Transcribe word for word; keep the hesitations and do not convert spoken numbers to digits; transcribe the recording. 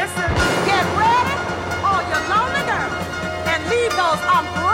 Listen, get ready, all you lonely girls, and leave those umbrellas